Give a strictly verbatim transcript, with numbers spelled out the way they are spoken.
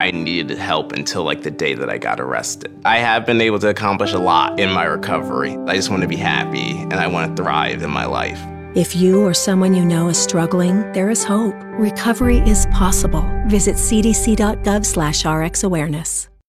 I needed help until like the day that I got arrested. I have been able to accomplish a lot in my recovery. I just want to be happy and I want to thrive in my life. If you or someone you know is struggling, there is hope. Recovery is possible. Visit c d c dot gov slash r x awareness.